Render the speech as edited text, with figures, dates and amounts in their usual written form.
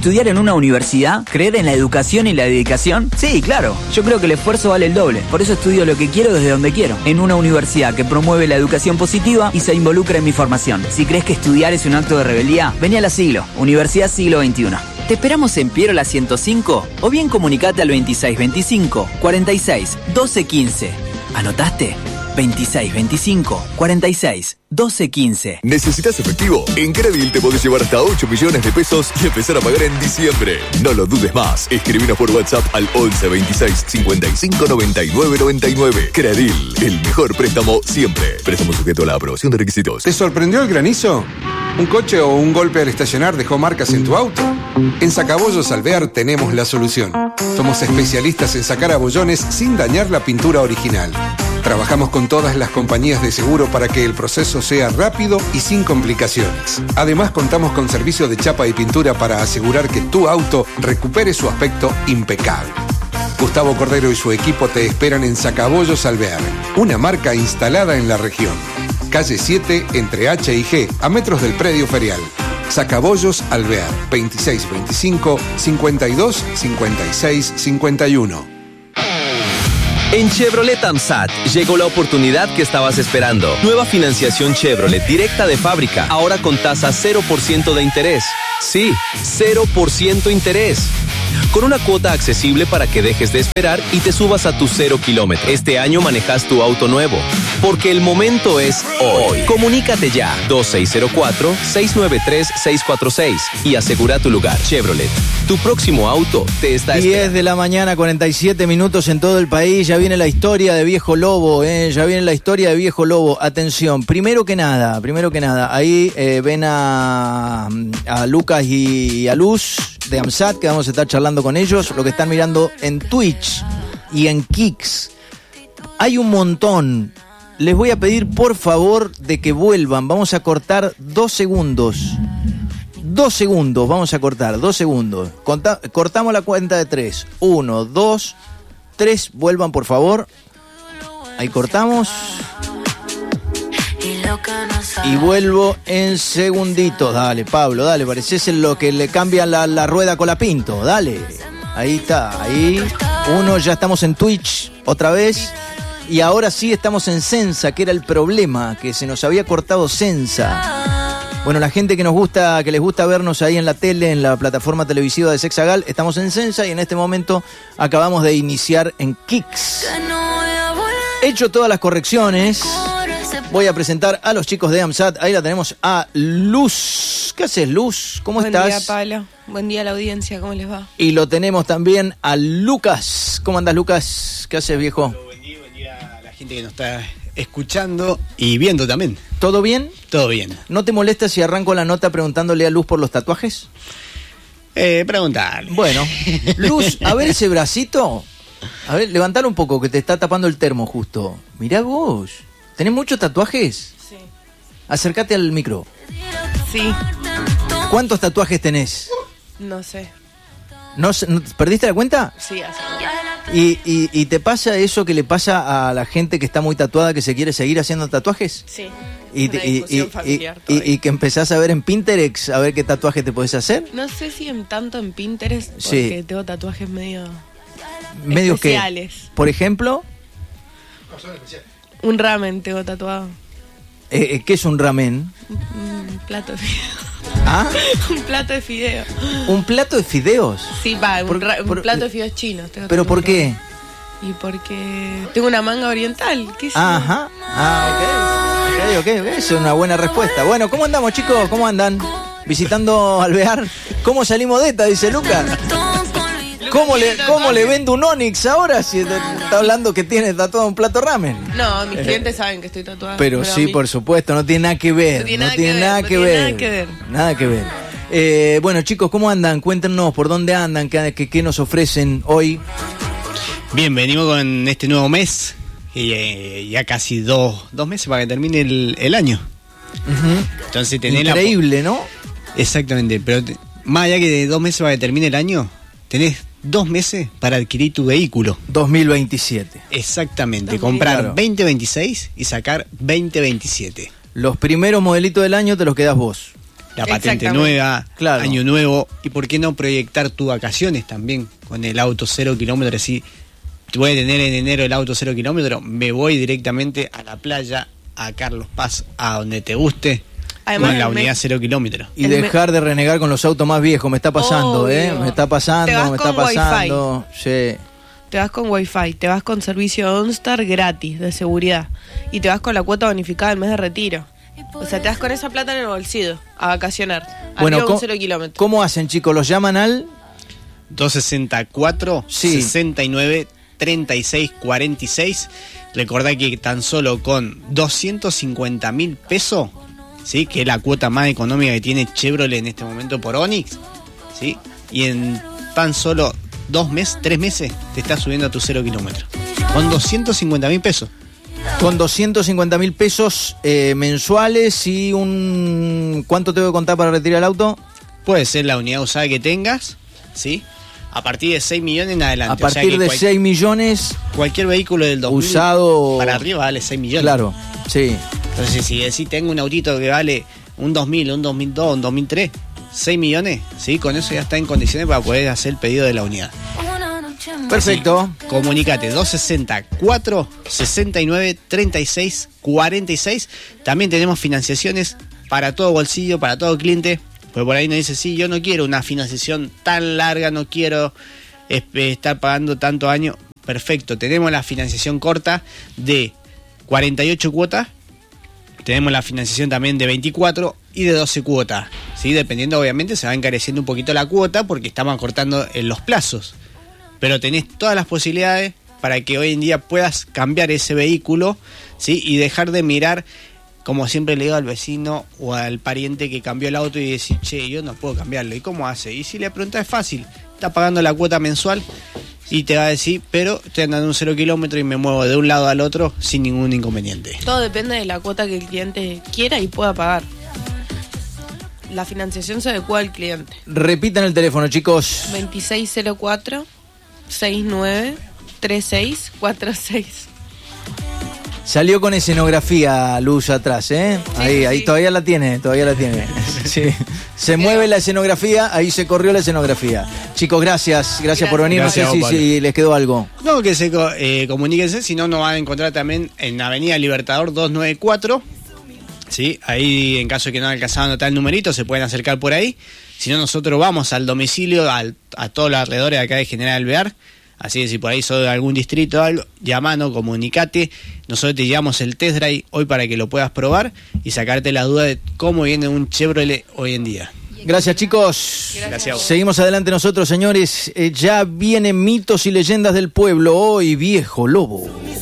¿Estudiar en una universidad? ¿Creer en la educación y la dedicación? Sí, claro. Yo creo que el esfuerzo vale el doble. Por eso estudio lo que quiero desde donde quiero. En una universidad que promueve la educación positiva y se involucra en mi formación. Si crees que estudiar es un acto de rebeldía, vení a la Siglo, Universidad Siglo XXI. ¿Te esperamos en Piero la 105? O bien comunicate al 2625 46 12 15. ¿Anotaste? 2625 46 12 15. ¿Necesitas efectivo? En Credil te podés llevar hasta 8 millones de pesos y empezar a pagar en diciembre. No lo dudes más. Escribinos por WhatsApp al 11 26 55 99 99. Credil, el mejor préstamo siempre. Préstamo sujeto a la aprobación de requisitos. ¿Te sorprendió el granizo? ¿Un coche o un golpe al estacionar dejó marcas en tu auto? En Sacabollos Alvear tenemos la solución. Somos especialistas en sacar abollones sin dañar la pintura original. Trabajamos con todas las compañías de seguro para que el proceso sea rápido y sin complicaciones. Además, contamos con servicio de chapa y pintura para asegurar que tu auto recupere su aspecto impecable. Gustavo Cordero y su equipo te esperan en Sacabollos Alvear, una marca instalada en la región. Calle 7, entre H y G, a metros del predio ferial. Sacabollos Alvear, 2625 52 56 51. En Chevrolet AMSAT llegó la oportunidad que estabas esperando. Nueva financiación Chevrolet directa de fábrica, ahora con tasa 0% de interés. Sí, 0% interés. Con una cuota accesible para que dejes de esperar y te subas a tus 0 kilómetros. Este año manejas tu auto nuevo, porque el momento es hoy. Comunícate ya, 2604-693-646 y asegura tu lugar. Chevrolet, tu próximo auto te está esperando. 10 de la mañana, 47 minutos en todo el país. Ya viene la historia de Viejo Lobo, ya viene la historia de Viejo Lobo. Atención, primero que nada, ahí ven a Lucas y a Luz de AMSAT, que vamos a estar charlando con ellos, lo que están mirando en Twitch y en Kicks. Hay un montón. Les voy a pedir por favor de que vuelvan. Vamos a cortar 2 segundos. 2 segundos, vamos a cortar, 2 segundos. Cortamos la cuenta de 3. 1, 2, 3, vuelvan por favor. Ahí cortamos. Y vuelvo en segunditos. Dale, Pablo, dale, pareces lo que le cambia la rueda con la Pinto. Dale, ahí está, ahí. 1, ya estamos en Twitch otra vez. Y ahora sí estamos en Sensa, que era el problema, que se nos había cortado Sensa. Bueno, la gente que les gusta vernos ahí en la tele, en la plataforma televisiva de Sexagal, estamos en Sensa y en este momento acabamos de iniciar en Kicks. Hecho todas las correcciones, voy a presentar a los chicos de AMSAT. Ahí la tenemos a Luz. ¿Qué haces, Luz? ¿Cómo estás? Buen día, Pablo. Buen día a la audiencia. ¿Cómo les va? Y lo tenemos también a Lucas. ¿Cómo andas, Lucas? ¿Qué haces, viejo? Buen día a la gente que nos está escuchando y viendo también. ¿Todo bien? Todo bien. ¿No te molesta si arranco la nota preguntándole a Luz por los tatuajes? Preguntarle. Bueno, Luz, a ver ese bracito. A ver, levantalo un poco, que te está tapando el termo justo. Mirá vos. ¿Tenés muchos tatuajes? Sí. Acércate al micro. Sí. ¿Cuántos tatuajes tenés? No sé. ¿No, ¿Perdiste la cuenta? Sí, así. ¿Y te pasa eso que le pasa a la gente que está muy tatuada, que se quiere seguir haciendo tatuajes? Sí. Y que empezás a ver en Pinterest a ver qué tatuaje te podés hacer. No sé si tanto en Pinterest, porque tengo tatuajes medio especiales. Que, por ejemplo, un ramen tengo tatuado. ¿Qué es un ramen? Un plato de fideos. ¿Ah? Un plato de fideos. ¿Un plato de fideos? Sí, un plato de fideos chinos. ¿Pero por qué? Y porque tengo una manga oriental. ¿Qué es? Ajá. Ok. Es una buena respuesta. Bueno, ¿cómo andamos, chicos? ¿Cómo andan? ¿Visitando Alvear? ¿Cómo salimos de esta? Dice Lucas. ¿Cómo le vendo un Onix ahora si está hablando que tiene tatuado un plato ramen? No, mis clientes saben que estoy tatuada. Pero sí, por supuesto, no tiene nada que ver. No tiene nada que ver. Nada que ver. Bueno, chicos, ¿cómo andan? Cuéntenos por dónde andan, qué nos ofrecen hoy. Bien, venimos con este nuevo mes. Ya casi dos meses para que termine el año. Uh-huh. Entonces increíble, ¿no? Exactamente, pero más allá que de 2 meses para que termine el año, tenés 2 meses para adquirir tu vehículo. 2027. Exactamente, comprar 2026 y sacar 2027. Los primeros modelitos del año te los quedás vos. la patente nueva, claro. Año nuevo, y por qué no proyectar tus vacaciones también con el auto 0 kilómetros. Si voy a tener en enero el auto 0 kilómetros, me voy directamente a la playa, a Carlos Paz, a donde te guste. Además, con la unidad 0 kilómetros. Y dejar de renegar con los autos más viejos. Me está pasando, me está pasando. Sí. Te vas con Wi-Fi, te vas con servicio OnStar gratis de seguridad y te vas con la cuota bonificada del mes de retiro. O sea, te vas con esa plata en el bolsillo a vacacionar. Bueno, un 0 kilómetros. ¿Cómo hacen, chicos? ¿Los llaman al 264 69 36 46? Recordá que tan solo con 250.000 pesos, ¿sí? Que es la cuota más económica que tiene Chevrolet en este momento por Onix, ¿sí? Y en tan solo 3 meses te estás subiendo a tu 0 kilómetros. Con 250.000 pesos. Con 250.000 pesos mensuales y ¿cuánto tengo que contar para retirar el auto? Puede ser la unidad usada que tengas, ¿sí? A partir de 6 millones en adelante. A partir de 6 millones. Cualquier vehículo del 2000 usado para arriba vale 6 millones. Claro, sí. Entonces, si decís tengo un autito que vale un 2000, un 2002, un 2003, 6 millones, ¿sí? Con eso ya está en condiciones para poder hacer el pedido de la unidad. Perfecto. Así, comunícate 264 69 36 46. También tenemos financiaciones para todo bolsillo, para todo cliente. Pues por ahí nos dice, sí, yo no quiero una financiación tan larga, no quiero estar pagando tanto año. Perfecto, tenemos la financiación corta de 48 cuotas, tenemos la financiación también de 24 y de 12 cuotas, ¿sí? Dependiendo, obviamente, se va encareciendo un poquito la cuota porque estamos acortando en los plazos. Pero tenés todas las posibilidades para que hoy en día puedas cambiar ese vehículo, ¿sí? Y dejar de mirar, como siempre le digo al vecino o al pariente que cambió el auto y decir, che, yo no puedo cambiarlo. ¿Y cómo hace? Y si le preguntas, es fácil. Está pagando la cuota mensual y te va a decir, pero estoy andando un 0 kilómetro y me muevo de un lado al otro sin ningún inconveniente. Todo depende de la cuota que el cliente quiera y pueda pagar. La financiación se adecua al cliente. Repitan el teléfono, chicos. 2604-693646. Salió con escenografía, Luz, atrás, ¿eh? Sí, ahí sí. Todavía la tiene. Sí. Se mueve la escenografía, ahí se corrió la escenografía. Chicos, gracias por venir. Gracias, no sé si les quedó algo. No, que se comuníquense, si no, nos van a encontrar también en Avenida Libertador 294. Sí, ahí en caso de que no alcanzaban a anotar el numerito, se pueden acercar por ahí. Si no, nosotros vamos al domicilio, a todos los alrededores de acá de General Alvear. Así que si por ahí sos de algún distrito o algo, llamanos, comunicate. Nosotros te llevamos el test drive hoy para que lo puedas probar y sacarte la duda de cómo viene un Chevrolet hoy en día. Gracias, chicos. Gracias. Seguimos adelante nosotros, señores. Ya vienen Mitos y Leyendas del Pueblo. Hoy, Viejo Lobo.